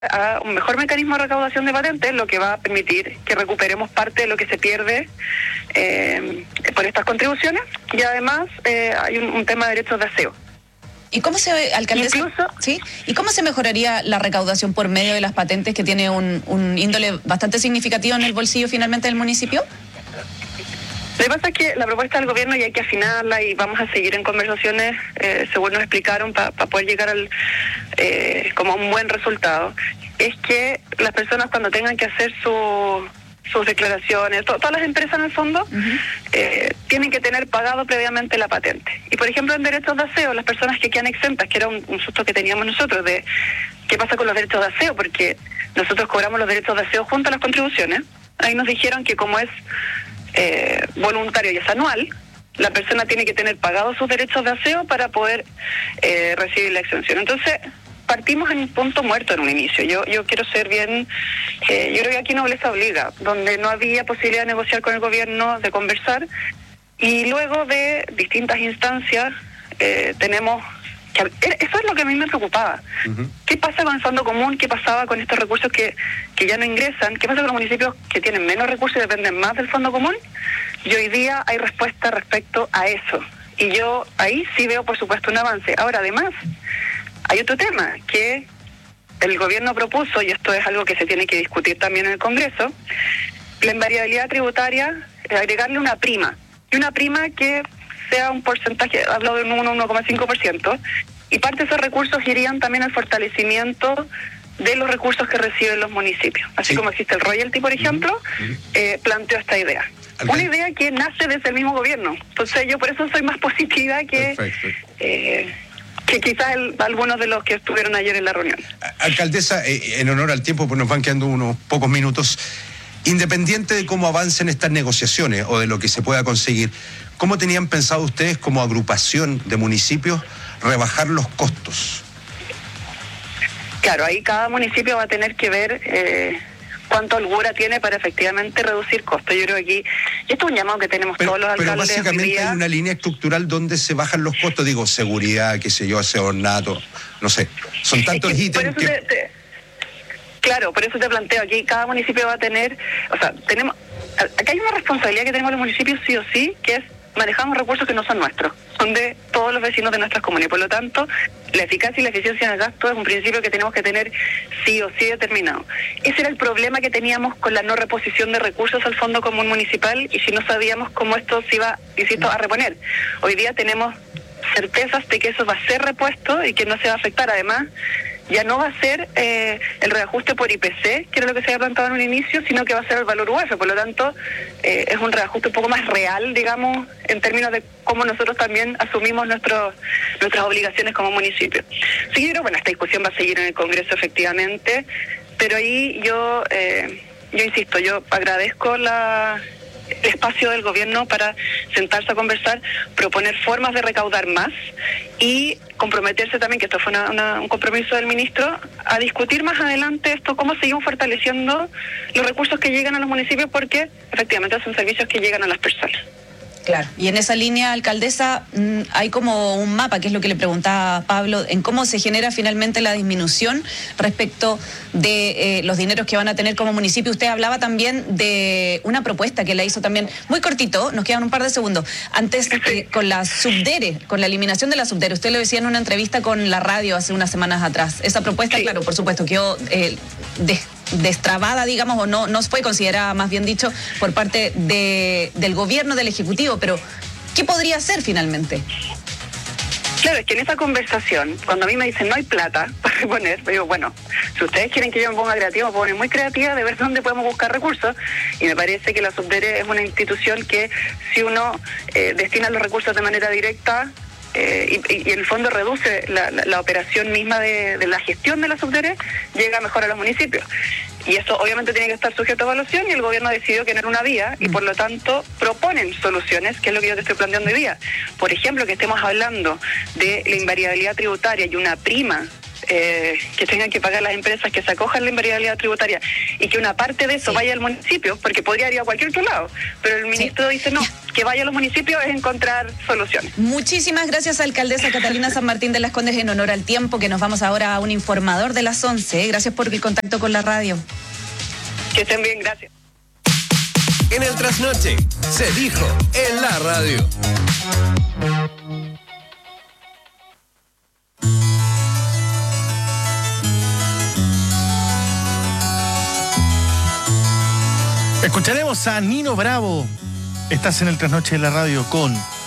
a un mejor mecanismo de recaudación de patentes, lo que va a permitir que recuperemos parte de lo que se pierde por estas contribuciones, y además hay un tema de derechos de aseo. ¿Y cómo se, alcaldesa, ¿sí? ¿Y cómo se mejoraría la recaudación por medio de las patentes, que tiene un índole bastante significativo en el bolsillo finalmente del municipio? Lo que pasa es que la propuesta del gobierno, y hay que afinarla, y vamos a seguir en conversaciones, según nos explicaron, para poder llegar como a un buen resultado, es que las personas, cuando tengan que hacer sus declaraciones, todas las empresas en el fondo, tienen que tener pagado previamente la patente. Y por ejemplo, en derechos de aseo, las personas que quedan exentas, que era un susto que teníamos nosotros, de qué pasa con los derechos de aseo, porque nosotros cobramos los derechos de aseo junto a las contribuciones. Ahí nos dijeron que como es voluntario y es anual, la persona tiene que tener pagados sus derechos de aseo para poder recibir la exención. Entonces, partimos en un punto muerto en un inicio. Yo quiero ser bien, yo creo que aquí nobleza obliga, donde no había posibilidad de negociar con el gobierno, de conversar, y luego de distintas instancias tenemos que, eso es lo que a mí me preocupaba. ¿Qué pasa con el fondo común? ¿Qué pasaba con estos recursos que ya no ingresan? ¿Qué pasa con los municipios que tienen menos recursos y dependen más del fondo común? Y hoy día hay respuesta respecto a eso. Y yo ahí sí veo, por supuesto, un avance. Ahora, además, hay otro tema que el gobierno propuso, y esto es algo que se tiene que discutir también en el Congreso: la invariabilidad tributaria, agregarle una prima. Y una prima que sea un porcentaje, hablo de un 1,5%, y parte de esos recursos irían también al fortalecimiento de los recursos que reciben los municipios. Así como existe el royalty, por ejemplo, planteó esta idea. Una idea que nace desde el mismo gobierno. Entonces yo por eso soy más positiva que quizás algunos de los que estuvieron ayer en la reunión. Alcaldesa, en honor al tiempo, pues nos van quedando unos pocos minutos. Independiente de cómo avancen estas negociaciones o de lo que se pueda conseguir, ¿cómo tenían pensado ustedes como agrupación de municipios rebajar los costos? Claro, ahí cada municipio va a tener que ver cuánto holgura tiene para efectivamente reducir costos. Yo creo que aquí, y esto es un llamado que tenemos todos los alcaldes. Pero básicamente hay una línea estructural donde se bajan los costos, digo, seguridad, qué sé yo, aseo ornato, no sé, son tantos ítems que... Claro, por eso te planteo, aquí cada municipio va a tener, o sea, acá hay una responsabilidad que tenemos los municipios sí o sí, que es manejamos recursos que no son nuestros, son de todos los vecinos de nuestras comunas, y por lo tanto, la eficacia y la eficiencia en el gasto es un principio que tenemos que tener sí o sí determinado. Ese era el problema que teníamos con la no reposición de recursos al Fondo Común Municipal, y si no sabíamos cómo esto se iba, insisto, a reponer. Hoy día tenemos certezas de que eso va a ser repuesto y que no se va a afectar. Además, ya no va a ser el reajuste por IPC, que era lo que se había planteado en un inicio, sino que va a ser el valor UF. Por lo tanto, es un reajuste un poco más real, digamos, en términos de cómo nosotros también asumimos nuestras obligaciones como municipio. Sí, pero bueno, esta discusión va a seguir en el Congreso, efectivamente, pero ahí yo insisto, yo agradezco el espacio del gobierno para sentarse a conversar, proponer formas de recaudar más y comprometerse también, que esto fue un compromiso del ministro, a discutir más adelante esto, cómo seguimos fortaleciendo los recursos que llegan a los municipios, porque efectivamente son servicios que llegan a las personas. Claro, y en esa línea, alcaldesa, hay como un mapa, que es lo que le preguntaba Pablo, en cómo se genera finalmente la disminución respecto de los dineros que van a tener como municipio. Usted hablaba también de una propuesta que la hizo también, muy cortito, nos quedan un par de segundos, antes con la subdere, con la eliminación de la subdere. Usted lo decía en una entrevista con la radio hace unas semanas atrás. Esa propuesta, sí, claro, por supuesto, quedó destrabada, digamos, o no fue considerada, más bien dicho, por parte del gobierno, del Ejecutivo, pero ¿qué podría hacer finalmente? Claro, es que en esa conversación, cuando a mí me dicen no hay plata para reponer, yo digo, bueno, si ustedes quieren que yo me ponga creativa, me pongo muy creativa de ver dónde podemos buscar recursos, y me parece que la Subdere es una institución que si uno destina los recursos de manera directa, y en el fondo reduce la operación misma de la gestión de la Subdere, llega mejor a los municipios. Y eso obviamente tiene que estar sujeto a evaluación, y el gobierno decidió que no era una vía, y por lo tanto proponen soluciones, que es lo que yo te estoy planteando hoy día. Por ejemplo, que estemos hablando de la invariabilidad tributaria y una prima que tengan que pagar las empresas que se acojan a la invariabilidad tributaria, y que una parte de eso vaya al municipio, porque podría ir a cualquier otro lado, pero el ministro dice no, que vaya a los municipios es encontrar soluciones. Muchísimas gracias, alcaldesa Catalina San Martín de las Condes, en honor al tiempo, que nos vamos ahora a un informador de las 11. Gracias por el contacto con la radio. Que estén bien, gracias. En el Trasnoche se dijo en la radio. Escucharemos a Nino Bravo. Estás en el Trasnoche de la radio con